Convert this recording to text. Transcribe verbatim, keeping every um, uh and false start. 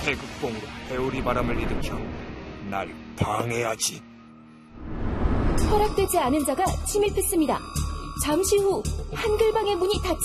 태극봉으로 회오리 바람을 일으켜 날 방해하지. 허락되지 않은 자가 침입했습니다. 잠시 후 한글방의 문이 닫힙니다.